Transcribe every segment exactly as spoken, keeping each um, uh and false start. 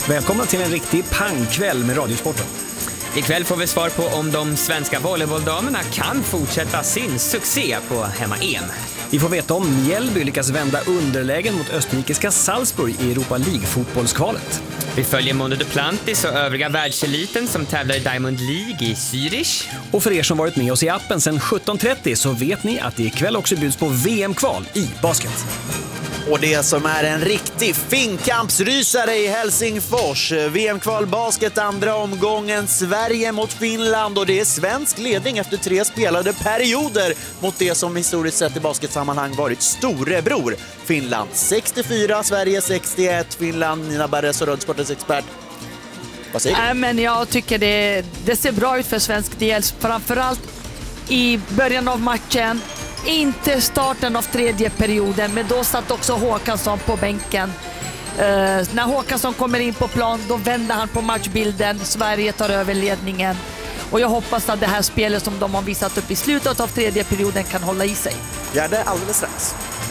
Välkomna till en riktig pangkväll med Radiosporten. Ikväll får vi svar på om de svenska volleybolldamerna kan fortsätta sin succé på hemma-E M. Vi får veta om Mjällby lyckas vända underlägen mot österrikiska Salzburg i Europa League-fotbollskvalet. Vi följer Mondo Duplantis och övriga världseliten som tävlar i Diamond League i Zürich. Och för er som varit med oss i appen sedan sjutton trettio så vet ni att det ikväll också bjuds på V M-kval i basket. Och det som är en riktig finkampsrysare i Helsingfors. V M-kval basket andra omgången, Sverige mot Finland, och det är svensk ledning efter tre spelade perioder mot det som historiskt sett i basketsammanhang varit storebror. Finland sextiofyra, Sverige sextioett. Finland, Nina Barres och Rödsportens expert. Vad säger du? Äh, men jag tycker det, det ser bra ut för svensk del, framförallt i början av matchen. Inte starten av tredje perioden, men då satt också Håkansson på bänken. Uh, när Håkansson kommer in på plan, då vänder han på matchbilden. Sverige tar över ledningen. Och jag hoppas att det här spelet som de har visat upp i slutet av tredje perioden kan hålla i sig. Ja, det är alldeles strax.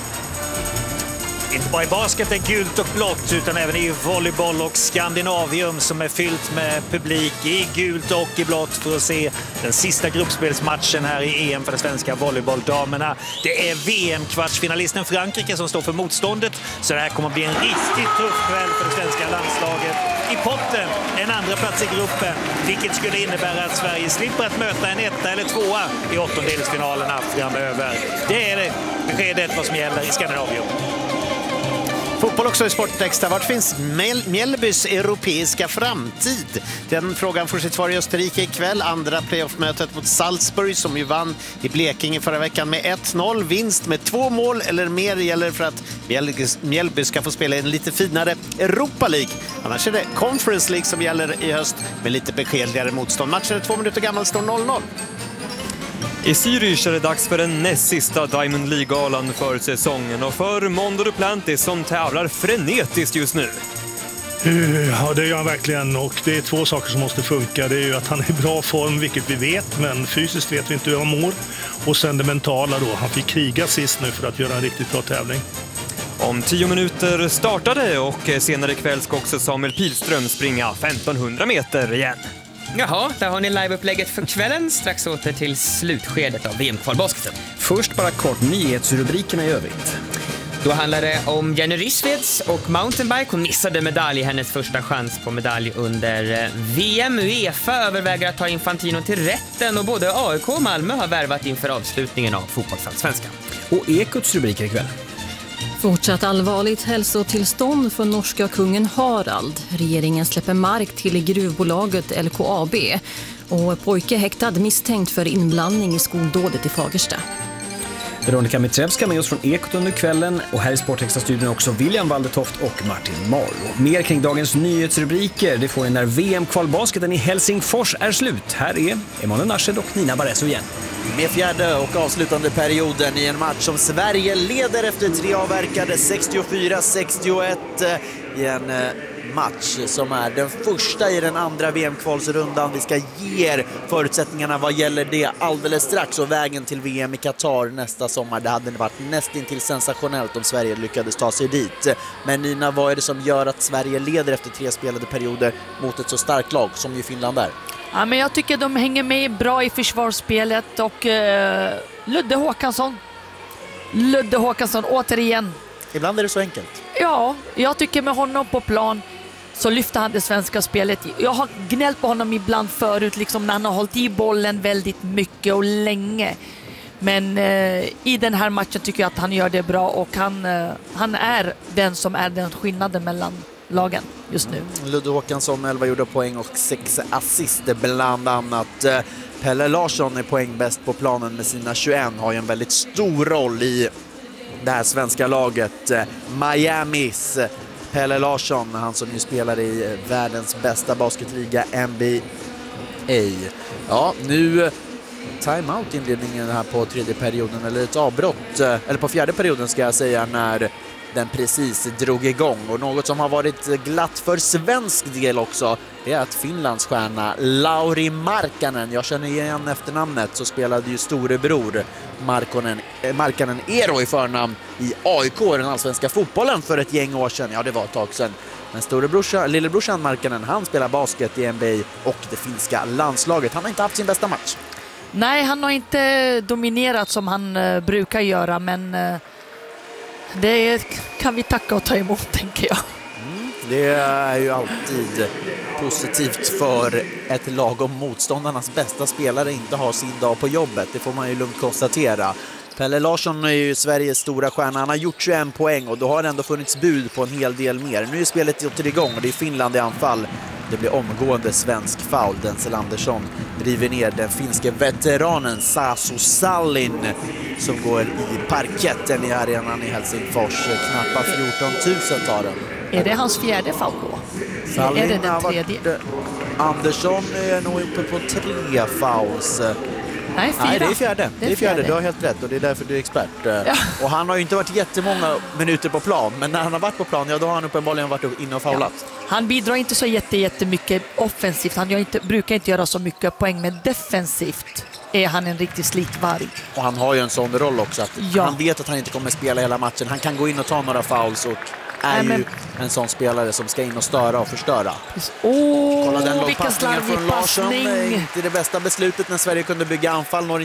Inte bara i basket är gult och blått utan även i volleyboll och Skandinavium som är fyllt med publik i gult och i blått för att se den sista gruppspelsmatchen här i E M för de svenska volleybolldamerna. Det är V M-kvartsfinalisten Frankrike som står för motståndet, så det här kommer att bli en riktigt tuff kväll för det svenska landslaget. I potten en andra plats i gruppen, vilket skulle innebära att Sverige slipper att möta en etta eller tvåa i åttondelsfinalerna framöver. Det är det beskedet vad som gäller i Skandinavium. Fotboll också i Sportextra. Vart finns Mjällbys europeiska framtid? Den frågan får sitt svar i Österrike ikväll. Andra playoffmötet mot Salzburg som ju vann i Blekinge förra veckan med ett noll. Vinst med två mål eller mer gäller för att Mjällby ska få spela en lite finare Europa League. Annars är det Conference League som gäller i höst med lite beskedligare motstånd. Matchen är två minuter gammal, står noll noll. I Zürich är det dags för den näst sista Diamond League-galan för säsongen och för Mondo Duplantis som tävlar frenetiskt just nu. Ja, det gör han verkligen, och det är två saker som måste funka. Det är ju att han är i bra form, vilket vi vet, men fysiskt vet vi inte hur han mår. Och sen det mentala då. Han fick kriga sist nu för att göra en riktigt bra tävling. Om tio minuter startade och senare ikväll ska också Samuel Pilström springa femtonhundra meter igen. Jaha, där har ni liveupplägget för kvällen. Strax åter till slutskedet av V M-kvalbasketen. Först bara kort nyhetsrubrikerna i övrigt. Då handlar det om Jenny Rissveds och mountainbike. Hon missade medalj, hennes första chans på medalj under V M. UEFA överväger att ta Infantino till rätten och både A I K och Malmö har värvat inför avslutningen av fotbollsallsvenskan. Och Ekots rubriker ikväll. Fortsatt allvarligt hälsotillstånd för norska kungen Harald. Regeringen släpper mark till gruvbolaget L K A B. Och pojke häktad misstänkt för inblandning i skoldådet i Fagersta. Veronica Mitrevska med oss från Ekot under kvällen, och här i Sportextra-studion också William Waldertoft och Martin Maro. Mer kring dagens nyhetsrubriker det får ni när V M-kvalbasketen i Helsingfors är slut. Här är Emanuel Narshed och Nina Barresso igen. Med fjärde och avslutande perioden i en match som Sverige leder efter tre avverkade sextiofyra sextioett i en match som är den första i den andra V M-kvalsrundan. Vi ska ge er förutsättningarna vad gäller det alldeles strax, och vägen till V M i Qatar nästa sommar. Det hade varit nästintill sensationellt om Sverige lyckades ta sig dit. Men Nina, vad är det som gör att Sverige leder efter tre spelade perioder mot ett så starkt lag som ju Finland är? Ja, men jag tycker de hänger med bra i försvarsspelet och uh, Ludde Håkansson. Ludde Håkansson återigen. Ibland är det så enkelt. Ja, jag tycker med honom på plan så lyfter han det svenska spelet. Jag har gnällt på honom ibland förut, liksom när han har hållit i bollen väldigt mycket och länge. Men uh, i den här matchen tycker jag att han gör det bra, och han, uh, han är den som är den skillnaden mellan lagen just nu. Ludde Håkansson, elva gjorda poäng och sex assister bland annat. Pelle Larsson är poängbäst på planen med sina tjugoett, har ju en väldigt stor roll i det här svenska laget. Miamis Pelle Larsson, han som ju spelar i världens bästa basketliga N B A. Ja, nu timeout inledningen här på tredje perioden, eller ett avbrott, eller på fjärde perioden ska jag säga, när den precis drog igång. Och något som har varit glatt för svensk del också, det är att Finlands stjärna Lauri Markkanen, jag känner igen efternamnet, så spelade ju storebror Markkanen, Markkanen Eero i förnamn i A I K, den allsvenska fotbollen, för ett gäng år sedan. Ja, det var ett tag sedan. Men storebrorsan, lillebrorsan Markkanen, han spelar basket i N B A och det finska landslaget. Han har inte haft sin bästa match. Nej, han har inte dominerat som han uh, brukar göra, men uh, det kan vi tacka och ta emot, tänker jag. Mm, det är ju alltid positivt för ett lag om motståndarnas bästa spelare inte har sin dag på jobbet. Det får man ju lugnt konstatera. Pelle Larsson är ju Sveriges stora stjärna. Han har gjort tjugoen poäng och då har det ändå funnits bud på en hel del mer. Nu är spelet åter igång och det är Finland i anfall. Det blir omgående svensk foul. Denzel Andersson driver ner den finske veteranen Sasu Sallin som går i parketten i arenan i Helsingfors. Knappa fjorton tusen tar den. Är det hans fjärde foul då? Sallin är det den har tredje? varit, Andersson är nog uppe på tre fouls. Nej, fyra. Nej, det är fjärde. Det är Det är fjärde. fjärde. Du har helt rätt och det är därför du är expert. Ja. Och han har ju inte varit jättemånga minuter på plan, men när han har varit på plan, ja då har han uppenbarligen varit inne och faulat. Ja. Han bidrar inte så jätte, jättemycket offensivt. Han gör inte, brukar inte göra så mycket poäng, men defensivt är han en riktig slitvarg. Och han har ju en sån roll också att Ja. han vet att han inte kommer spela hela matchen. Han kan gå in och ta några fouls och är Nej, men... ju en sån spelare som ska in och störa och förstöra. Åh, Kolla den vilken långpassningen slarvig från Larsson. passning. Inte det bästa beslutet när Sverige kunde bygga anfall. Når